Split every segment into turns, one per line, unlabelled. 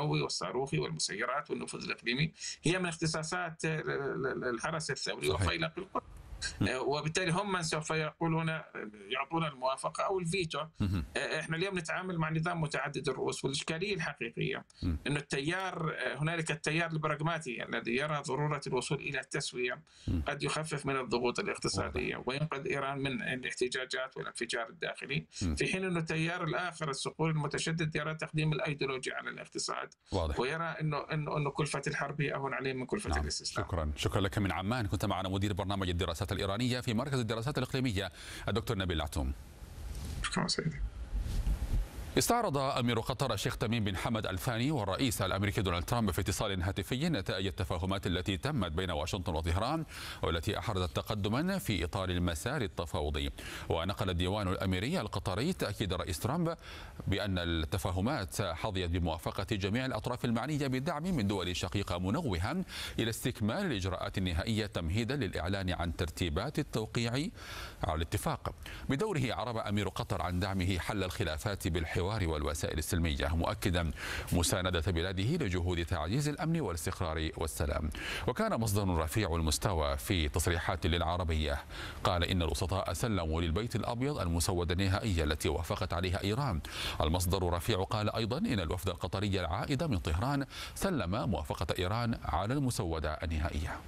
النووي والصاروخي والمسيرات والنفوذ الإقليمي هي من اختصاصات الحرس الثوري وفيلق القدس. وبالتالي هم من سوف يعطون الموافقة أو الفيتو. احنا اليوم نتعامل مع نظام متعدد الرؤوس، والإشكالية الحقيقية أنه هنالك التيار البراغماتي الذي يرى ضرورة الوصول إلى التسوية قد يخفف من الضغوط الاقتصادية وينقذ إيران من الاحتجاجات والانفجار الداخلي، في حين أنه التيار الآخر الصقور المتشدد يرى تقديم الأيديولوجيا على الاقتصاد ويرى أنه كلفة الحرب أهون عليه من كلفة الاستسلام.
شكرا لك من عمان. كنت معنا مدير برنامج الدراسات الإيرانية في مركز الدراسات الإقليمية الدكتور نبيل العتوم.
شكرا سيدي.
استعرض أمير قطر الشيخ تميم بن حمد آل ثاني والرئيس الأمريكي دونالد ترامب في اتصال هاتفي نتائج التفاهمات التي تمت بين واشنطن وطهران والتي أحرزت تقدما في إطار المسار التفاوضي. ونقل الديوان الأميري القطري تأكيد الرئيس ترامب بأن التفاهمات حظيت بموافقة جميع الأطراف المعنية بالدعم من دول شقيقة، منوها إلى استكمال الإجراءات النهائية تمهيدا للإعلان عن ترتيبات التوقيع على الاتفاق. بدوره عرب أمير قطر عن دعمه حل الخلافات بالحوار والوسائل السلمية، مؤكدا مساندة بلاده لجهود تعزيز الأمن والاستقرار والسلام. وكان مصدر رفيع المستوى في تصريحات للعربية قال إن الوسطاء سلموا للبيت الأبيض المسودة النهائية التي وافقت عليها إيران. المصدر رفيع قال أيضا إن الوفد القطري العائد من طهران سلم موافقة إيران على المسودة النهائية.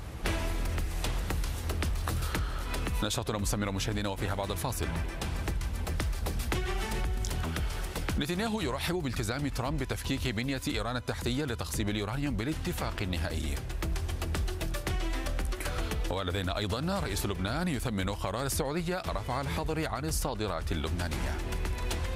نشاطنا مستمرة مشاهدينا، وفيها بعد الفاصل. نتنياهو يرحب بالتزام ترامب بتفكيك بنية إيران التحتية لتخصيب اليورانيوم بالاتفاق النهائي. ولدينا أيضا رئيس لبنان يثمن قرار السعودية رفع الحظر عن الصادرات اللبنانية.